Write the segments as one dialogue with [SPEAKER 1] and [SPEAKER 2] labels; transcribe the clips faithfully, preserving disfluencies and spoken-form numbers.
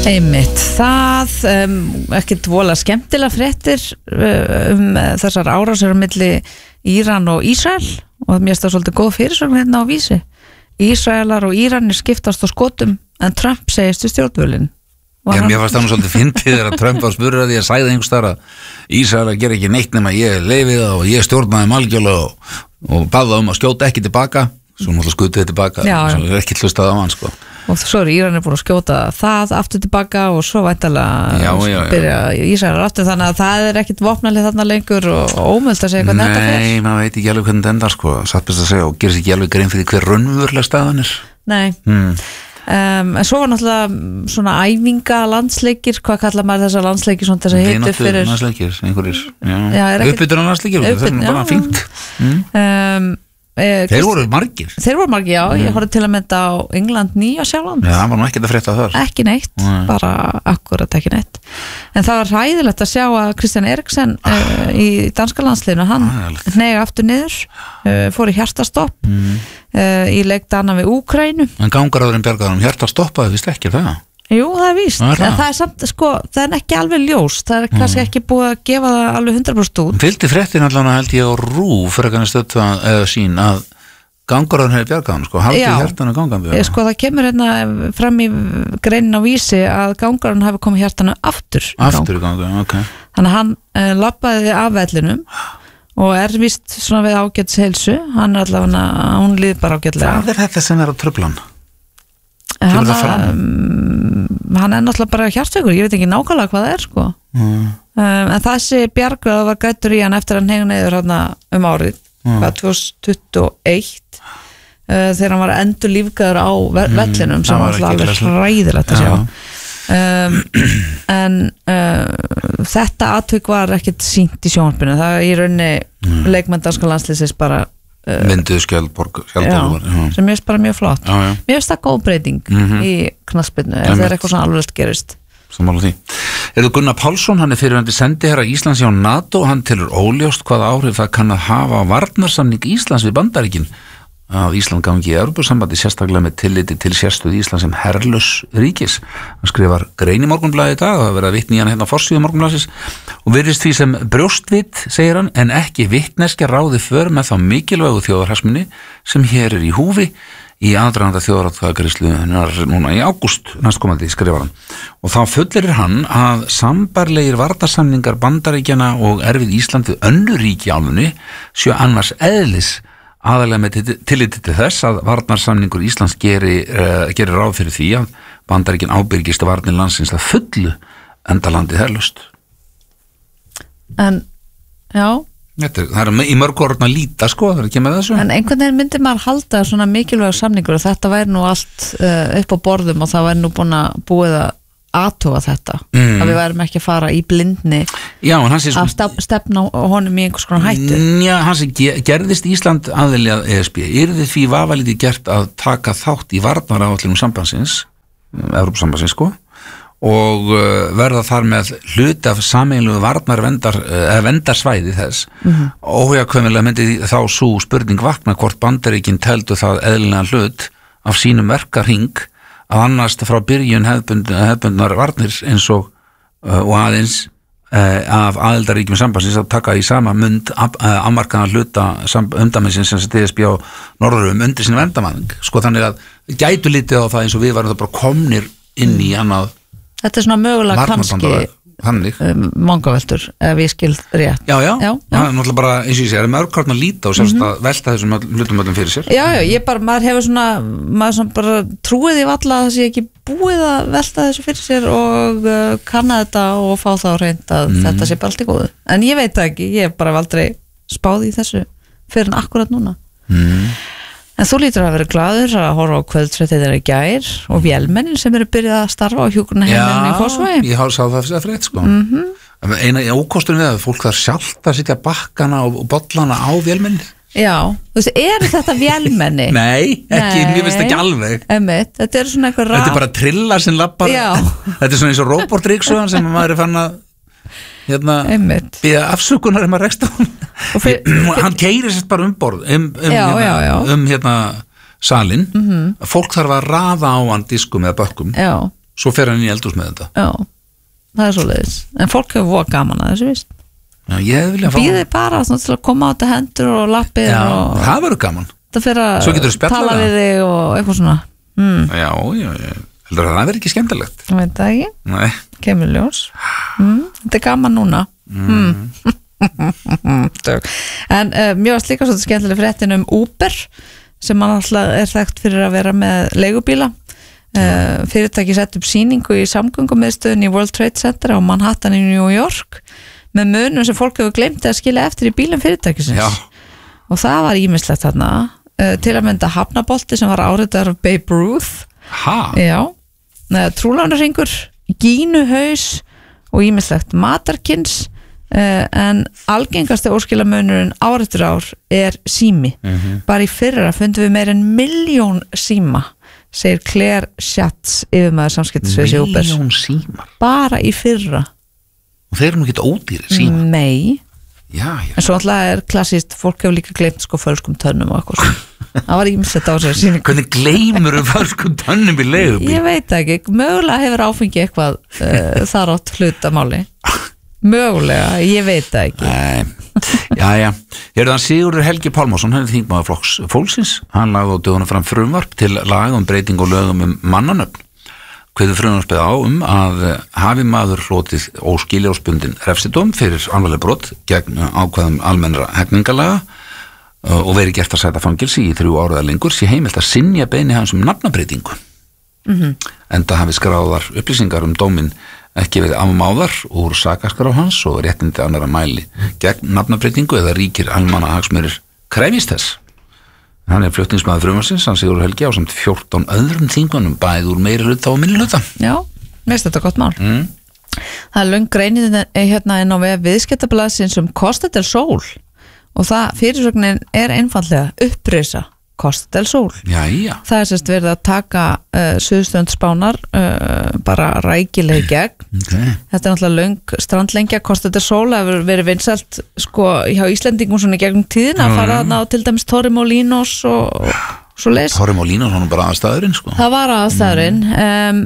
[SPEAKER 1] Einmitt, það um, ekkert vola skemmtilega fréttir um þessar árásir á milli Íran og Ísrael og mér finnst það svolítið góð fyrirsögn hérna á Vísi. Ísraelar og Íranir skiptast á skotum en Trump segist við stjórnvölin.
[SPEAKER 2] Já, mér fannst það nú svolítið fyndið þegar að Trump var spurður að því að sagði einhvers þar að Ísraelar gera ekki neitt nema ég leyfi það og ég stjórnaði algjörlega og, og baða um að skjóta ekki tilbaka. Svo náttúrulega skutið tilbaka, svo er ekki hlustað á hann sko.
[SPEAKER 1] Og svo er Íran er búin að skjóta það aftur tilbaka og svo væntanlega byrja Ísraelar aftur, þannig að það er ekkit vopnalið þarna lengur og ómöld að segja hvernig þetta fer.
[SPEAKER 2] Nei, maður veit ekki alveg hvernig þetta endar sko, satt best að segja og gerir sér ekki alveg grein fyrir hver raunverulega staðan er.
[SPEAKER 1] Nei, hmm. um, en svo var náttúrulega svona æfinga landsleikir, hvað kallar maður þessa landsleikir svona þess að hitu fyrir...
[SPEAKER 2] Landsleikir, einhverjir, já, uppbytun á landsleikir, það er bara fínt. Um, Eh, þeir voru margir
[SPEAKER 1] þeir voru margir, já, mm. ég horfði til að mynda á England Nýja Sjáland
[SPEAKER 2] já, það var nú ekkert að frétta þar
[SPEAKER 1] ekki neitt, Nei. bara akkurat ekki neitt en það var hræðilegt að sjá að Kristján Eriksen ah. uh, í danska landsliðinu hann hneig aftur niður uh, fór í hjartastopp mm. uh, í leik Dana við Úkraínu
[SPEAKER 2] en gangaráðurinn bjargaði um hjartastoppaði vist ekki það
[SPEAKER 1] Jú, það er víst, en það er samt, sko, það er ekki alveg ljós, það er kannski ekki búið að gefa það alveg hundrað prósent út.
[SPEAKER 2] Fylgdi fréttin allan að held ég á RÚV fyrir að kannu stötta eða sín að gangaröðun hefði bjargaðan, sko, haldi hjartanu gangandi.
[SPEAKER 1] Já, sko, það kemur hérna fram í greinin á Vísi að gangaröðun hafi komið hjartanu aftur.
[SPEAKER 2] Aftur í gangi, ok.
[SPEAKER 1] Þannig að hann uh, labbaði af vellinum og er víst svona við ágætis heilsu, hann er allavega, hún líður bara ágætlega.
[SPEAKER 2] Hvað er þetta sem er á truflan?
[SPEAKER 1] Hann, um, hann er náttúrulega bara hjartsveikur, ég veit ekki nákvæmlega hvað það er sko. mm. um, en þessi bjargur var gættur í hann eftir að hann hegði niður hann um árið mm. tvö þúsund tuttugu og eitt uh, þegar hann var endur lífgæður á ve mm. vellinum sem var alveg hræðilegt að sjá um, en uh, þetta atvik var ekkert sýnt í sjónvarpinu, það er í rauninni mm. leikmenn danska landsliðsins bara
[SPEAKER 2] mynduð Skjaldborg
[SPEAKER 1] já, sem er bara mjög flott já, já. Mér finnst það góð breyting mm -hmm. í knattspyrnu ef það er eitthvað svona alveg gerist
[SPEAKER 2] Sammála því. Erðu Gunnar Pálsson, hann er fyrirverandi sendiherra Íslands hjá NATO, hann telur óljóst hvaða áhrif það kann að hafa á varnarsamning Íslands við Bandaríkin að Ísland gangi í Evrópusambandi sérstaklega með tilliti til sérstöðu Íslands sem herlaus ríkis. Hann skrifar grein í Morgunblaðið í dag, það verða vitni í hann hérna á forsíðu Morgunblaðsins og virðist því sem brjóstvit, segir hann, en ekki vitneskja ráði för með þá mikilvægu þjóðarhagsmuni sem hér er í húfi í aðdraganda þjóðaratkvæðagreiðslu núna í ágúst næstkomandi, skrifar hann. Og þá fullir hann að sambarlegir varnarsamningar Bandaríkjanna og erfið Ísland við önnur ríki álfunni sjö annars eðlis aðalega með tilliti til þess að varnarsamningur Íslands geri, uh, geri ráð fyrir því að Bandaríkin ábyrgist varnir landsins að fullu enda landið herlaust.
[SPEAKER 1] En, já
[SPEAKER 2] Þetta, það er í mörg orðin að líta sko, það er ekki með þessu.
[SPEAKER 1] En einhvern veginn myndir maður halda svona mikilvægur samningur og þetta væri nú allt uh, upp á borðum og það væri nú búin að búið að aðtuga þetta, mm. að við værum ekki að fara í blindni
[SPEAKER 2] já, sko,
[SPEAKER 1] að stefna honum í einhvers konar hættu.
[SPEAKER 2] Já, hans gerðist Ísland aðili að E S B, yrði því vafalítið gert að taka þátt í varnaráætlunum sambandsins, Evrópusambandsins sko, og uh, verða þar með hluti af sameiginlegu varnarvendar eða uh, vendarsvæði þess mm-hmm. óhjákvæmilega myndi þá svo spurning vakna hvort Bandaríkin teldu það eðlilega hlut af sínum verkarhing að annast frá byrjun hefbund, hefbundnar varnir eins og uh, og aðeins uh, af aðildaríkjum sambandsins að taka í sama mund afmarkaðan hluta umdæmisins sem D S B á norðurum undir sinni vendamanning sko, þannig að gætu litið á það eins og við varum það bara komnir inn í annað.
[SPEAKER 1] Þetta er svona mögulega kannski um, mangaveltur ef ég skil rétt.
[SPEAKER 2] Já, já, já, já. Það er náttúrulega bara, eins og ég sé, það er mörgkarn að líta og sérst mm -hmm. að velta þessum hlutum öllum fyrir sér.
[SPEAKER 1] Já, já, ég bara, maður hefur svona, maður svona bara trúið í valla að það sé ekki búið að velta þessu fyrir sér og uh, kanna þetta og fá þá reynd að mm. þetta sé bara allt í góðu. En ég veit það ekki, ég hef bara aldrei spáð í þessu fyrir en akkurat núna. Mm. En þú lítur að vera glaður að horfa á kvöldfréttir þeirra í gær og vélmennin sem eru byrjað að starfa á hjúkrunarheimilinu í Fossvogi.
[SPEAKER 2] Já, ég sá það fyrir að frétt sko.
[SPEAKER 1] Mm -hmm.
[SPEAKER 2] Eina ókosturinn við að fólk þarf sjálft að sitja bakkana og bollana á vélmenni.
[SPEAKER 1] Já, þú veist, eru þetta vélmenni?
[SPEAKER 2] Nei, ekki, Nei. Mér finnst ekki alveg.
[SPEAKER 1] Emitt, þetta er svona eitthvað raf.
[SPEAKER 2] Þetta er bara trillar sem lappar.
[SPEAKER 1] Já.
[SPEAKER 2] Þetta er svona eins og robotríksugan sem maður er fann að hérna, býða afsökunar um að reksta hún. Hann keyrir sér bara um borð um, um,
[SPEAKER 1] já,
[SPEAKER 2] hérna,
[SPEAKER 1] já, já.
[SPEAKER 2] um hérna salin mm -hmm. fólk þarf að raða á hann diskum eða bökkum
[SPEAKER 1] já.
[SPEAKER 2] svo fer hann í eldhús með þetta.
[SPEAKER 1] Já, það er svoleiðis. En fólk hefur voða gaman að þessu, víst.
[SPEAKER 2] Já, ég vilja fá...
[SPEAKER 1] Býðið bara svona, til að koma á þetta hendur og lappir. Já, og...
[SPEAKER 2] það verður gaman.
[SPEAKER 1] Það fyrir að tala við þig og eitthvað svona. Mm.
[SPEAKER 2] Já, já, já. Heldur að það verður ekki skemmtilegt?
[SPEAKER 1] Ég veit það ekki.
[SPEAKER 2] Nei.
[SPEAKER 1] Kemur ljós. Mm. Þetta er gaman núna. Mm. En uh, mjög slíka svolítið skemmtileg fréttin um Uber sem hann alltaf er þekkt fyrir að vera með leigubíla. Uh, fyrirtæki sett upp sýningu í samgöngumiðstöðin í World Trade Center á Manhattan í New York með munum sem fólk hefur gleymt að skilja eftir í bílum fyrirtækisins.
[SPEAKER 2] Já.
[SPEAKER 1] Og það var ýmislegt þarna, uh, til að mynda hafnabolti sem var áritaður af Babe Ruth.
[SPEAKER 2] Ha?
[SPEAKER 1] Já, trúlánarringur, gínuhaus og ýmislegt matarkins, uh, en algengasti óskilamunurinn ár eftir ár er sími. Mm-hmm. Bara í fyrra fundum við meir en milljón síma, segir Claire Schatz, yfirmaður samskiptasviðs í Uber.
[SPEAKER 2] Milljón símar?
[SPEAKER 1] Bara í fyrra.
[SPEAKER 2] Og þeir eru nú ekki ódýri símar?
[SPEAKER 1] Nei.
[SPEAKER 2] Já, já.
[SPEAKER 1] En svo alltaf er klassíst, fólk hefur líka gleymt sko fölskum tönnum og eitthvað svona. Það var ýmislegt á þessari sýningu.
[SPEAKER 2] Hvernig gleymur um fölskum tönnum í leigubíl?
[SPEAKER 1] Ég veit ekki, mögulega hefur áfengi eitthvað uh, þar átt hlutamáli. Mögulega, ég veit það ekki.
[SPEAKER 2] Nei, já, já. Hérðu hann Sigurður Helgi Pálmason, hann er þingmaður flokks fólksins. Hann lagði á dögunum fram frumvarp til laga um breyting og lögum um mannanöfn. Kveður frumvarpið á um að hafi maður hlotið óskilorðsbundinn refsidóm fyrir alvarleg brot gegn ákvæðum almennra hegningarlaga og verið gert að sæta fangelsi í þrjú ára eða lengur, sé heimilt að synja beiðni hans um nafnabreytingu. Mm-hmm. Enda hafi skráðar upplýsingar um dóminn ekki verið afmáðar úr sakaskrá hans og réttindi annarra mæli gegn nafnabreytingu eða ríkir almannahagsmunir krefjist þess. Hann er flutningsmaður frumvarpsins, hann Sigurður Helgi á samt fjórtán öðrum þingmönnum, bæði úr meiri hluta og minni hluta.
[SPEAKER 1] Já, veist þetta gott mál. Mm. Það er löng greinið hérna inn á vef viðskiptablaðsins um Costa del Sol og það fyrirsögnin er einfaldlega upprisa Costa del Sol.
[SPEAKER 2] Já, já.
[SPEAKER 1] Það er sérst verið að taka uh, Suðurströnd Spánar uh, bara rækilega í gegn. Okay. Þetta er náttúrulega löng strandlengja. Costa del Sol hefur verið vinsælt sko hjá Íslendingum svona gegnum tíðina að fara þarna á til dæmis Torremolinos og, og svo leys.
[SPEAKER 2] Torremolinos var nú bara aðstæðurinn sko.
[SPEAKER 1] Það var aðstæðurinn. Um,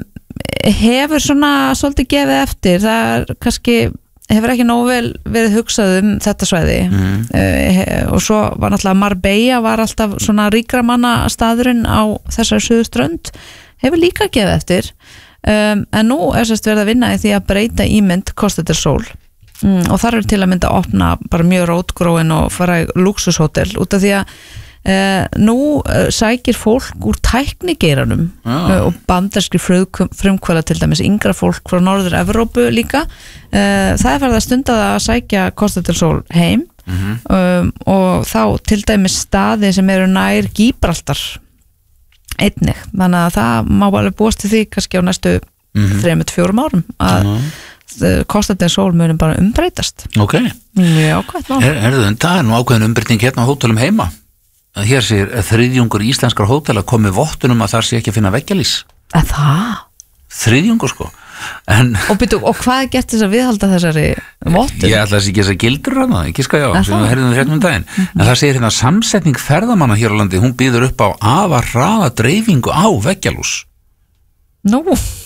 [SPEAKER 1] hefur svona svolítið gefið eftir. Það er kannski hefur ekki nógu vel verið hugsað um þetta svæði mm. uh, og svo var náttúrulega Marbella var alltaf svona ríkra manna staðurinn á þessari suðurströnd, hefur líka gefið eftir um, en nú er sérst verið að vinna í því að breyta ímynd Costa del Sol mm, og þar er til að mynda að opna bara mjög rótgróin og fara í luxushótel út af því að Uh, nú uh, sækir fólk úr tæknigeiranum ah. uh, og banderskri frumkvöla til dæmis yngra fólk frá Norður Evrópu líka uh, það er verið að stunda að sækja Costa del Sol heim mm-hmm. um, og þá til dæmis staði sem eru nær Gíbraltar einnig, þannig að það má alveg búast til því kannski á næstu mm-hmm. þremur til fjórum árum að mm-hmm. Costa del Sol munum bara umbreytast.
[SPEAKER 2] Ok.
[SPEAKER 1] Mjög ákvæmt ná.
[SPEAKER 2] Er, er það nú ákveðin umbreyting hérna á hótelum heima? Hér sér þriðjungur íslenskar hótela komið vottunum að þar sé ekki að finna veggjalís.
[SPEAKER 1] Að það?
[SPEAKER 2] Þriðjungur sko. En,
[SPEAKER 1] og, byrju, og hvað er gert þess að viðhalda þessari vottun?
[SPEAKER 2] Ég ætla þess ekki þess að gildur hana, ekki ska já, sem við herðum þér um daginn. Mm-hmm. En það segir hérna samsetning ferðamanna hér á landi, hún býður upp á afar hraða dreifingu á veggjalús.
[SPEAKER 1] Nú.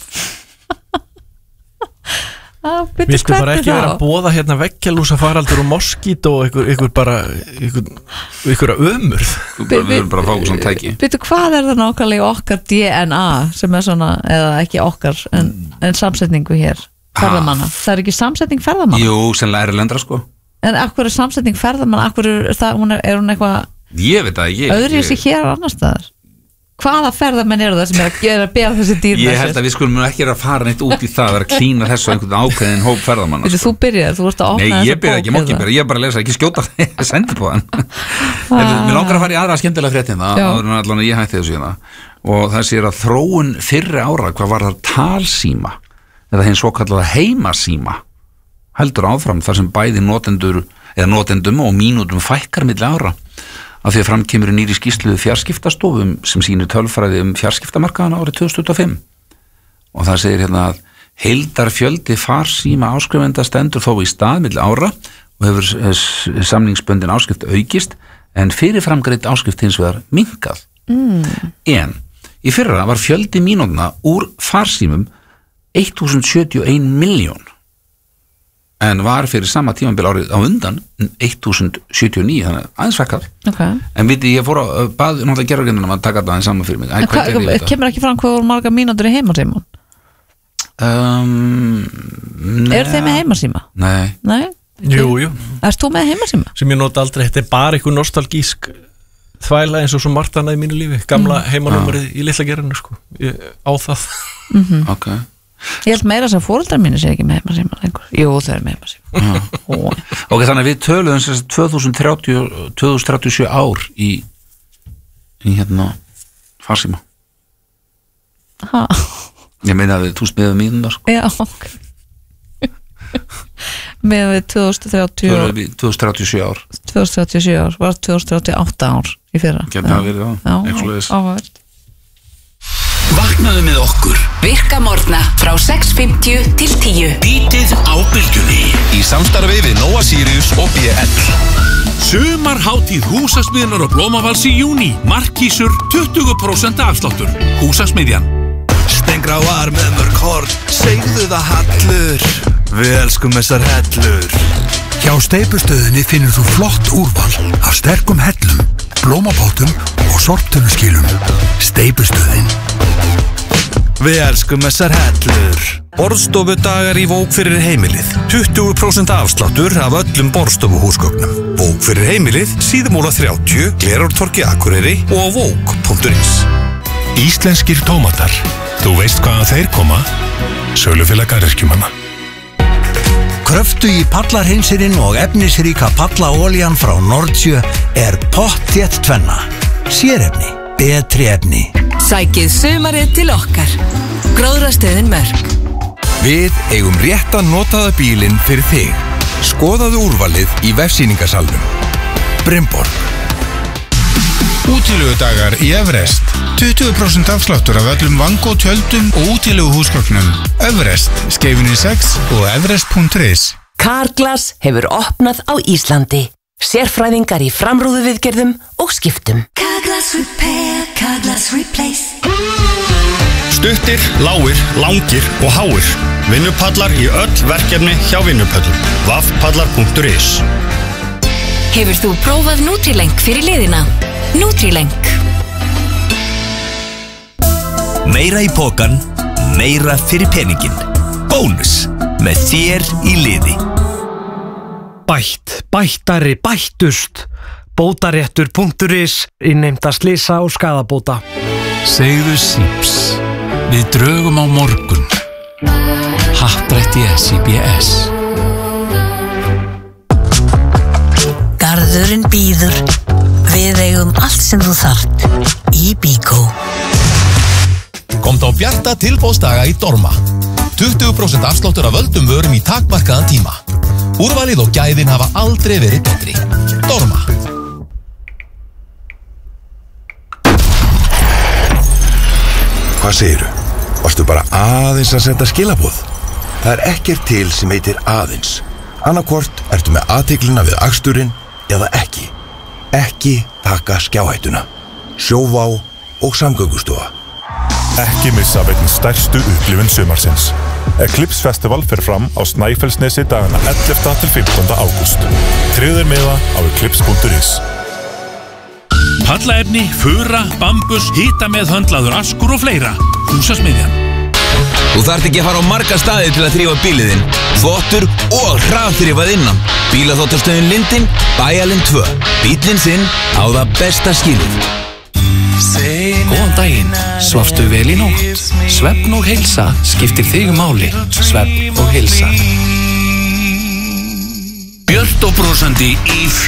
[SPEAKER 3] Við skulum bara ekki vera að boða hérna veggjalúsa faraldur og moskít og ykkur, ykkur bara ykkur, ykkur að ömurð.
[SPEAKER 2] Við erum bara að fá svona tæki.
[SPEAKER 1] Býtu, hvað er það nákvæmlega okkar D N A sem er svona, eða ekki okkar en, en samsetningu hér, ferðamanna? Það er ekki samsetning ferðamanna?
[SPEAKER 2] Jú, sennilega er lendra sko.
[SPEAKER 1] En akkur er samsetning ferðamanna, akkur er það, hún er, er hún eitthvað
[SPEAKER 2] Ég veit það ekki.
[SPEAKER 1] Öðru sig hér annars staðar? Hvaða ferðamenn eru það sem er að, er að bera þessi dýr með sér?
[SPEAKER 2] Ég held að við skulum ekki að fara neitt út í það að vera að klína þessu einhvern ákveðin hóp ferðamanna
[SPEAKER 1] sko. Þú byrjar, þú vorst að opna
[SPEAKER 2] Nei,
[SPEAKER 1] þessa bók
[SPEAKER 2] ég byrja ekki, mókið byrja, ég bara lesa, ekki skjóta það sendi på hann ah. Mér langar að fara í aðra skemmtilega fréttina áður en allan að ég hætti þessu hérna og það sér að þróun fyrri ára hvað var það talsíma eða hinn svo kallaða heimasíma heldur áfram þar sem bæði notendur eða notendum og mínútum fækkar milli ára af því að fram kemur nýri skýrslu fjarskiptastofum sem sýnir tölfræði um fjarskiptamarkaðana árið tvö þúsund tuttugu og fimm og það segir hérna að heildarfjöldi farsíma áskrifenda stendur þó í stað milli ára og hefur samningsböndin áskrift aukist en fyrirframgreidd áskrift hins vegar minnkað mm. en í fyrra var fjöldi mínútna úr farsímum þúsund sjötíu og ein milljón en var fyrir sama tímabil árið á undan þúsund sjötíu og níu, þannig aðeins fekkar
[SPEAKER 1] okay.
[SPEAKER 2] En viti, ég fór að bað náttúrulega gerðurgrindina að taka það aðeins saman fyrir mig. Æ,
[SPEAKER 1] hva, kemur ekki fram hvað voru marga mínútur í heimasíma?
[SPEAKER 2] Um,
[SPEAKER 1] er þeir með heimasíma?
[SPEAKER 2] Nei,
[SPEAKER 1] nei?
[SPEAKER 3] Jú, jú.
[SPEAKER 1] Erst þú með heimasíma?
[SPEAKER 3] Sem ég nota aldrei, þetta er bara einhver nostalgísk þvæla eins og svo margt annað í mínu lífi, gamla mm. heimanúmerið í litla gerinu sko, ég, á það
[SPEAKER 1] mm-hmm.
[SPEAKER 2] Ok.
[SPEAKER 1] Ég held meira að foreldrar mínu sé ekki með heimasíma lengur. Jú, þau eru með heimasíma.
[SPEAKER 2] Ok, þannig að við töluðum þess tvö þúsund þrjátíu, tvö þúsund þrjátíu og sjö ár í í hérna farsíma.
[SPEAKER 1] Ha.
[SPEAKER 2] Ég meina að þú smiðum mínundar sko.
[SPEAKER 1] Já, ok. Með við tvö þúsund þrjátíu
[SPEAKER 2] tvö þúsund þrjátíu og sjö ár
[SPEAKER 1] tvö þúsund þrjátíu og sjö ár, var tvö þúsund þrjátíu og átta ár í fyrra.
[SPEAKER 2] Gæti það verið það,
[SPEAKER 1] já, áhugavert.
[SPEAKER 4] Vaknaðu með okkur
[SPEAKER 5] Virka morgna frá sex fimmtíu til tíu.
[SPEAKER 4] Bítið á bylgjunni í samstarfi við Nóa Sirius og B L. Sumarhátíð Húsasmiðjunar og Blómavals í júní. Markísur tuttugu prósent afsláttur. Húsasmiðjan.
[SPEAKER 6] Stengráar með mörg horn, segðu það hallur. Við elskum þessar hellur.
[SPEAKER 7] Hjá Steypustöðinni finnur þú flott úrval af sterkum hellum, blómapottum og sorptunnuskilum. Steypustöðin.
[SPEAKER 6] Við elskum þessar hellur. Borðstofudagar í Vók fyrir heimilið. tuttugu prósent afsláttur af öllum borðstofuhúsgögnum. Vók fyrir heimilið, Síðumúla þrjátíu, Glerártorgi Akureyri og á vók punktur is.
[SPEAKER 8] Íslenskir tómatar. Þú veist hvaðan þeir koma? Sölufélag garðyrkjumanna.
[SPEAKER 7] Kröftu í pallarhreinsirinn og efnisríka pallaolían frá Nordsjö er pottþétt tvenna. Sérefni, betri efni.
[SPEAKER 5] Sækið sumarið til okkar. Gróðrastöðin Mörk.
[SPEAKER 6] Við eigum réttan notaða bílinn fyrir þig. Skoðaðu úrvalið í vefsýningasalnum. Brimborg.
[SPEAKER 8] Útilegudagar í Everest. tuttugu prósent afsláttur af öllum vangó tjöldum og útileguhúsgögnum. Everest, Skeifunni sex og everest punktur is.
[SPEAKER 5] Carglass hefur opnað á Íslandi. Sérfræðingar í framrúðuviðgerðum og skiptum.
[SPEAKER 9] Carglass Repair, Carglass Replace.
[SPEAKER 10] Stuttir, lágir, langir og háir. Vinnupallar í öll verkefni hjá Vinnupöllum. vafpallar punktur is.
[SPEAKER 5] Hefur þú prófað Nutrileng fyrir liðina? Nutrileng.
[SPEAKER 6] Meira í pokan, meira fyrir peningin. Bónus með þér í liði.
[SPEAKER 11] Bætt, bættari, bættust. Bótaréttur punktur is, innheimta slysa og skaðabóta.
[SPEAKER 4] Segðu síps. Við drögum á morgun. Happdrætti S I B S.
[SPEAKER 9] Garðurinn býður. Við eigum allt sem þú þarft. Í Bíkó.
[SPEAKER 4] Komdu á bjarta tilboðsdaga í Dorma. tuttugu prósent afsláttur af öldum vörum í takmarkaðan tíma. Úrvalið og gæðin hafa aldrei verið betri. Dorma.
[SPEAKER 12] Hvað segirðu? Varstu bara aðeins að setja skilaboð? Það er ekkert til sem heitir aðeins. Annarkvort ertu með athyglinna við aksturinn eða ekki. Ekki taka skjáhættuna. Sjóvá og Samgöngustofa.
[SPEAKER 8] Ekki missa af einn stærstu upplifun sumarsins. Eclipse Festival fer fram á Snæfellsnesi dagana ellefta til fimmtánda ágúst. Tryggðu þér miða á eclipse punktur is.
[SPEAKER 10] Pallaefni, fura, bambus, hita með höndlaður askur og fleira. Húsasmiðjan.
[SPEAKER 6] Þú þarft ekki að fara á marga staði til að þrífa bíliðinn. Þvottur og hraðþrifað innan. Bílaþvottastöðin Lindin, Bæjarlind tvö. Bíllinn sinn á það besta skilið.
[SPEAKER 4] Góðan daginn, svafstu vel í nótt? Svefn og heilsa skiptir þig máli. Svefn og heilsa. Björt og brosandi í